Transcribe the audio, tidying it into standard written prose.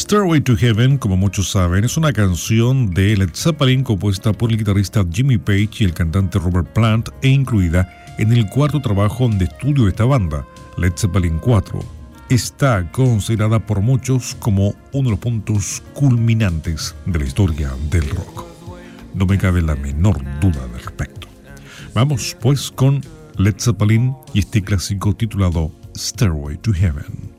Stairway to Heaven, como muchos saben, es una canción de Led Zeppelin compuesta por el guitarrista Jimmy Page y el cantante Robert Plant e incluida en el cuarto trabajo de estudio de esta banda, Led Zeppelin IV. Está considerada por muchos como uno de los puntos culminantes de la historia del rock. No me cabe la menor duda al respecto. Vamos pues con Led Zeppelin y este clásico titulado Stairway to Heaven.